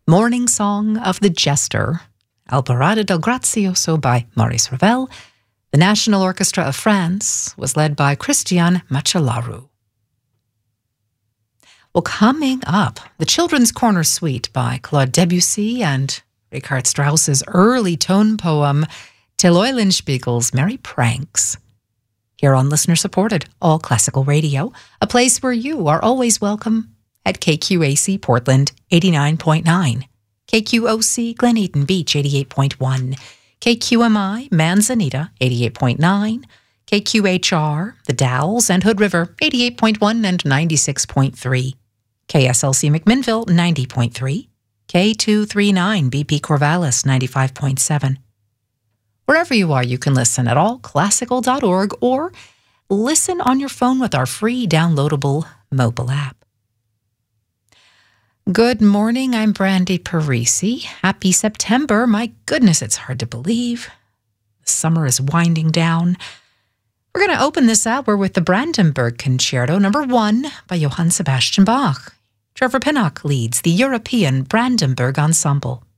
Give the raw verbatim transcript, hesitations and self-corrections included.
Morning Song of the Jester, Alborada del Grazioso by Maurice Ravel. The National Orchestra of France was led by Christian Macellaro. Well, coming up, the Children's Corner Suite by Claude Debussy and Richard Strauss's early tone poem, Till Eulenspiegel's Merry Pranks. Here on listener-supported All Classical Radio, a place where you are always welcome at K Q A C Portland eighty-nine point nine, K Q O C Glen Eden Beach eighty-eight point one, K Q M I Manzanita eighty-eight point nine, K Q H R The Dalles and Hood River eighty-eight point one and ninety-six point three, K S L C McMinnville ninety point three, K two thirty-nine B P Corvallis ninety-five point seven. Wherever you are, you can listen at all classical dot org or listen on your phone with our free downloadable mobile app. Good morning, I'm Brandy Parisi. Happy September. My goodness, it's hard to believe. The summer is winding down. We're going to open this hour with the Brandenburg Concerto number one by Johann Sebastian Bach. Trevor Pinnock leads the European Brandenburg Ensemble.